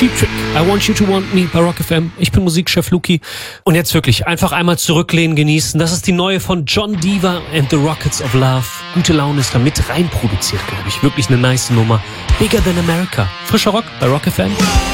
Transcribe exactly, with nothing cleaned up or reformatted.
Cheap Trick, I Want You to Want Me bei Rock F M. Ich bin Musikchef Luki. Und jetzt wirklich einfach einmal zurücklehnen, genießen. Das ist die neue von John Diva and the Rockets of Love. Gute Laune ist da mit reinproduziert, glaube ich. Wirklich eine nice Nummer. Bigger Than America. Frischer Rock bei Rock F M.